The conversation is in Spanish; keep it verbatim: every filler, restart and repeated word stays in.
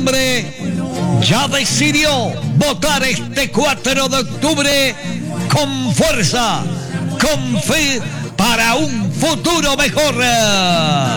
hombre ya decidió votar este cuatro de octubre con fuerza, con fe, para un futuro mejor.